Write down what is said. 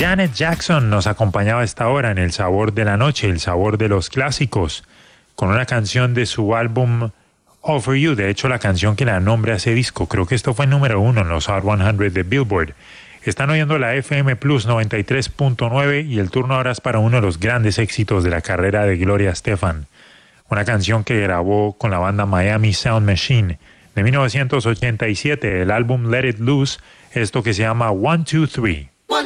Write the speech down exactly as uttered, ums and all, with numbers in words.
Janet Jackson nos acompañaba a esta hora en El Sabor de la Noche, el sabor de los clásicos, con una canción de su álbum All For You, de hecho la canción que la nombra a ese disco. Creo que esto fue número uno en los Hot cien de Billboard. Están oyendo la F M Plus noventa y tres punto nueve y el turno ahora es para uno de los grandes éxitos de la carrera de Gloria Estefan. Una canción que grabó con la banda Miami Sound Machine de mil novecientos ochenta y siete, el álbum Let It Loose, esto que se llama one two three.